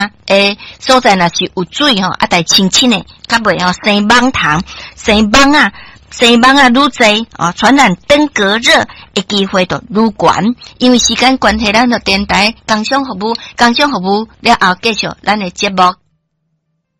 所在若是有水吼，啊，带清清的，较袂吼生蚊虫，生蚊啊，愈侪哦，传染登革热的机会就愈悬。因为时间关系，咱就电台工商服务了后，继续咱的节目。